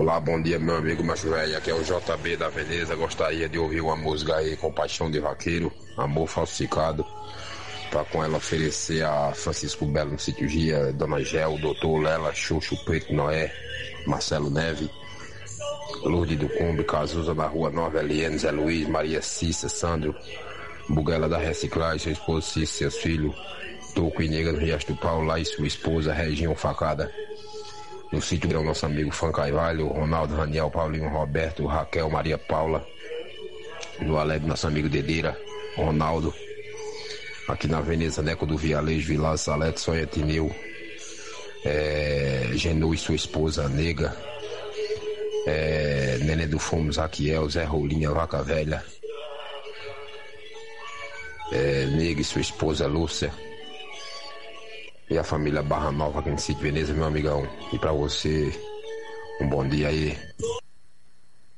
Olá, bom dia, meu amigo Macho Velho. Aqui é o JB da Veneza. Gostaria de ouvir uma música aí, Compaixão de Vaqueiro, Amor Falsificado, para com ela oferecer a Francisco Belo no Sítio Gia, Dona Gel, Doutor Lela, Xuxo, Preto Noé, Marcelo Neve, Lourdes do Cumbi, Cazuza na Rua Nova, Eliane, Zé Luiz, Maria Cissa, Sandro, Buguela da Reciclagem, seu esposo Cícero, seus filhos, Toco e Nega no Riacho do Paulo, lá e sua esposa, Reginho Facada. No sítio é o nosso amigo Fan Carvalho, Ronaldo, Raniel, Paulinho, Roberto, Raquel, Maria Paula. No Alegre, nosso amigo Dedeira, Ronaldo. Aqui na Veneza, Neco do Vialejo, Vilar, Salete, Sonha Tineu, Genu e sua esposa, Nega. Nenê do Fumo, Zaquiel, Zé Rolinha, Vaca Velha. Nega e sua esposa, Lúcia. E a família Barra Nova aqui no sítio Veneza, meu amigão. E pra você, um bom dia aí.